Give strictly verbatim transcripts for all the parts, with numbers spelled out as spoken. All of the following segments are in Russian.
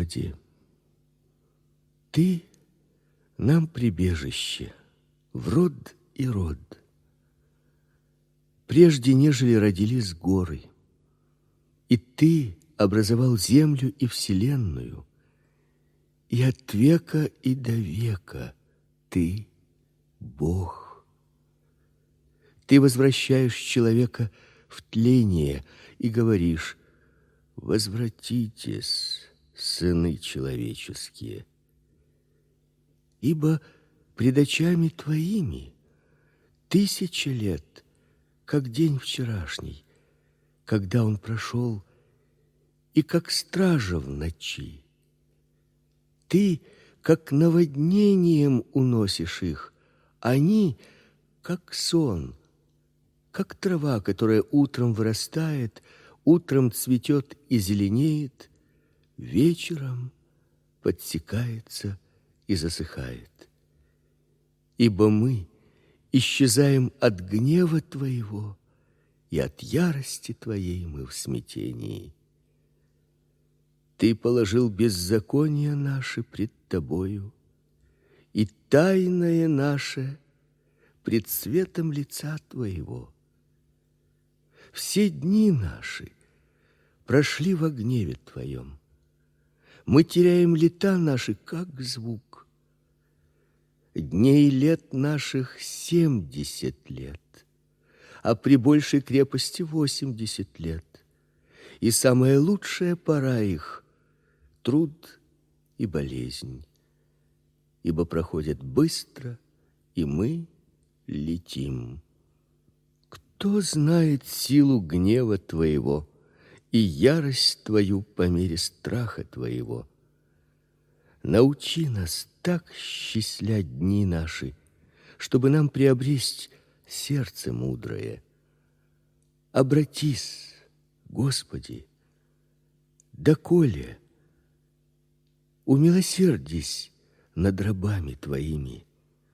Господи, Ты нам прибежище в род и род, прежде нежели родились горы, и Ты образовал землю и вселенную, и от века и до века Ты Бог. Ты возвращаешь человека в тление и говоришь: возвратитесь, сыны человеческие, ибо пред очами Твоими тысяча лет, как день вчерашний, когда он прошел, и как стража в ночи. Ты, как наводнением уносишь их, они, как сон, как трава, которая утром вырастает, утром цветет и зеленеет, вечером подсекается и засыхает. Ибо мы исчезаем от гнева Твоего, и от ярости Твоей мы в смятении. Ты положил беззаконие наше пред Тобою, и тайное наше пред светом лица Твоего. Все дни наши прошли во гневе Твоем. Мы теряем лета наши, как звук. Дней лет наших семьдесят лет, а при большей крепости восемьдесят лет. И самая лучшая пора их — труд и болезнь, ибо проходят быстро, и мы летим. Кто знает силу гнева Твоего и ярость Твою по мере страха Твоего? Научи нас так счислять дни наши, чтобы нам приобресть сердце мудрое. Обратись, Господи, доколе умилосердись над рабами Твоими.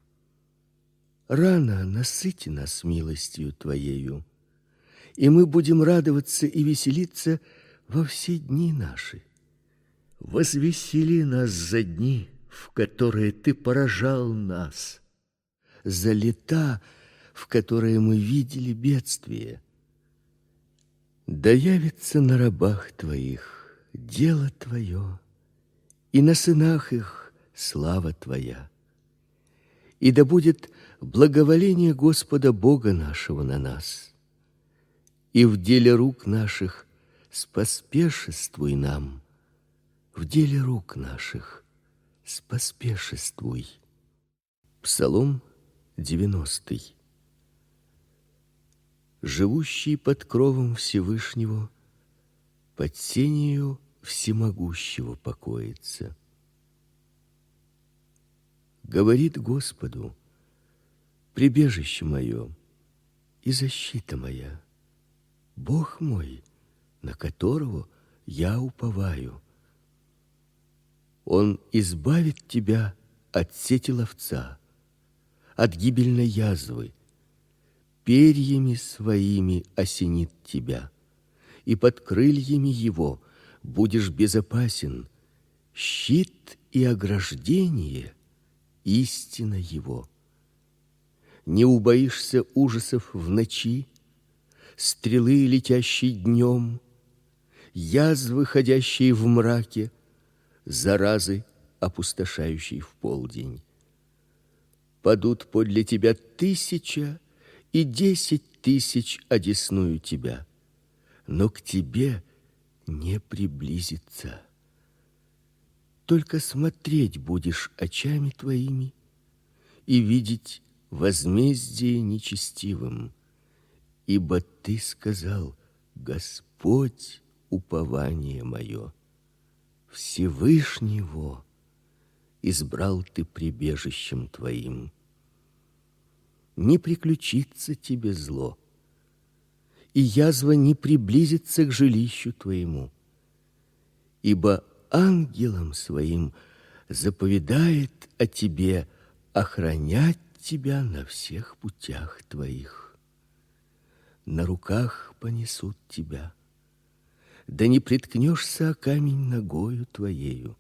Рано насыти нас милостью Твоею, и мы будем радоваться и веселиться во все дни наши. Возвесели нас за дни, в которые Ты поражал нас, за лета, в которые мы видели бедствие. Да явится на рабах Твоих дело Твое, и на сынах их слава Твоя. И да будет благоволение Господа Бога нашего на нас, и в деле рук наших споспешествуй нам, в деле рук наших споспешествуй. Псалом девяностый. Живущий под кровом Всевышнего, под сенью Всемогущего покоится. Говорит Господу: прибежище мое и защита моя, Бог мой, на которого я уповаю. Он избавит тебя от сети ловца, от гибельной язвы, перьями своими осенит тебя, и под крыльями его будешь безопасен. Щит и ограждение — истина его. Не убоишься ужасов в ночи, стрелы, летящей днем, язвы, ходящие в мраке, заразы, опустошающие в полдень. Падут подле тебя тысяча и десять тысяч одесную тебя, но к тебе не приблизится. Только смотреть будешь очами твоими и видеть возмездие нечестивым, ибо ты сказал: Господь — упование мое, Всевышнего избрал ты прибежищем твоим. Не приключится тебе зло, и язва не приблизится к жилищу твоему, ибо ангелом своим заповедает о тебе охранять тебя на всех путях твоих. На руках понесут тебя, да не приткнешься о камень ногою твоею.